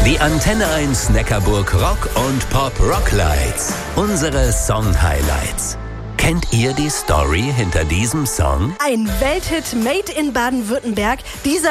Die Antenne 1 Neckarburg Rock und Pop Rocklights. Unsere Song-Highlights. Kennt ihr die Story hinter diesem Song? Ein Welthit made in Baden-Württemberg. Dieser